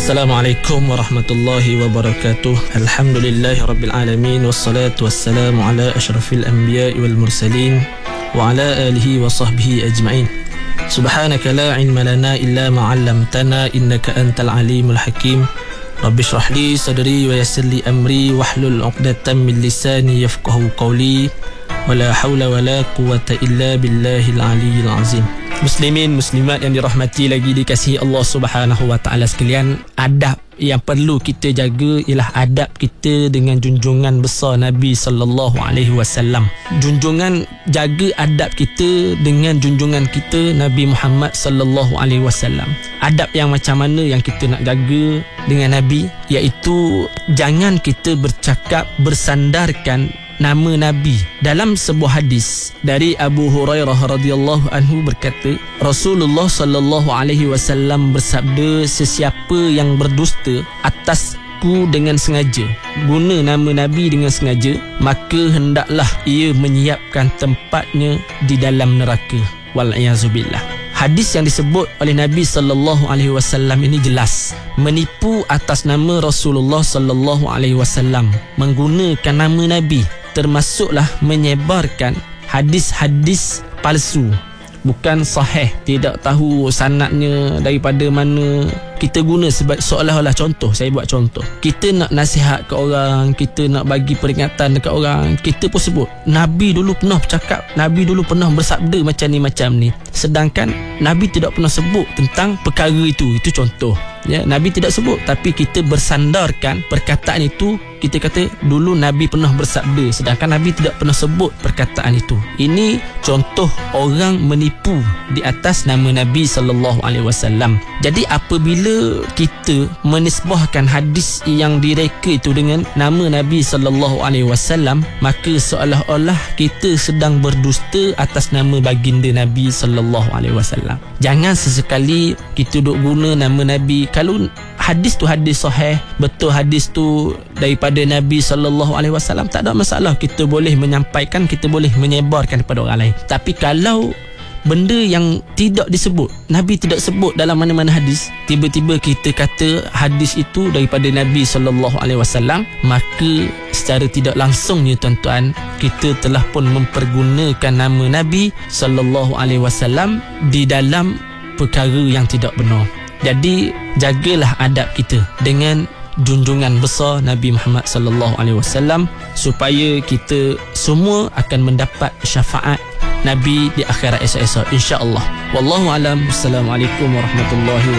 Assalamualaikum warahmatullahi wabarakatuh. Alhamdulillahirabbil alamin wassalatu wassalamu ala asyrafil anbiya'i wal mursalin wa ala alihi wa sahbihi ajma'in. Subhanaka la ilma lana illa ma 'allamtana innaka antal alimul hakim. Rabbi shrah li sadri wa yassir li amri wahlul 'uqdatam min lisani yafqahu qawli. Wala haula wala quwwata illa billahil aliyyil azim. Muslimin muslimat yang dirahmati lagi dikasihi Allah Subhanahu wa taala sekalian, adab yang perlu kita jaga ialah adab kita dengan junjungan besar Nabi sallallahu alaihi wasallam. Junjungan, jaga adab kita dengan junjungan kita Nabi Muhammad sallallahu alaihi wasallam. Adab yang macam mana yang kita nak jaga dengan Nabi, iaitu jangan kita bercakap bersandarkan nama Nabi. Dalam sebuah hadis dari Abu Hurairah radhiyallahu anhu berkata, Rasulullah sallallahu alaihi wasallam bersabda, sesiapa yang berdusta atasku dengan sengaja, guna nama Nabi dengan sengaja, maka hendaklah ia menyiapkan tempatnya di dalam neraka. Wal'iyazubillah. Hadis yang disebut oleh Nabi sallallahu alaihi wasallam ini jelas menipu atas nama Rasulullah sallallahu alaihi wasallam, menggunakan nama Nabi, termasuklah menyebarkan hadis-hadis palsu, bukan sahih, tidak tahu sanadnya daripada mana. Kita guna sebab seolah-olah, contoh, saya buat contoh, kita nak nasihat ke orang, kita nak bagi peringatan dekat orang, kita pun sebut Nabi dulu pernah bercakap, Nabi dulu pernah bersabda macam ni, sedangkan Nabi tidak pernah sebut tentang perkara itu contoh ya, Nabi tidak sebut, tapi kita bersandarkan perkataan itu. Kita kata dulu Nabi pernah bersabda, sedangkan Nabi tidak pernah sebut perkataan itu. Ini contoh orang menipu di atas nama Nabi sallallahu alaihi wasallam. Jadi apabila kita menisbahkan hadis yang direka itu dengan nama Nabi sallallahu alaihi wasallam, maka seolah-olah kita sedang berdusta atas nama baginda Nabi sallallahu alaihi wasallam. Jangan sesekali kita duk guna nama Nabi. Kalau hadis tu hadis sahih, betul hadis tu daripada Nabi sallallahu alaihi wasallam, tak ada masalah, kita boleh menyampaikan, kita boleh menyebarkan kepada orang lain. Tapi kalau benda yang tidak disebut, Nabi tidak sebut dalam mana-mana hadis, tiba-tiba kita kata hadis itu daripada Nabi sallallahu alaihi wasallam, maka secara tidak langsungnya tuan-tuan, kita telah pun mempergunakan nama Nabi sallallahu alaihi wasallam di dalam perkara yang tidak benar. Jadi jagalah adab kita dengan junjungan besar Nabi Muhammad sallallahu alaihi wasallam, supaya kita semua akan mendapat syafaat Nabi di akhirat esok-esok, insya-Allah. Wallahu alam. Assalamualaikum warahmatullahi wabarakatuh.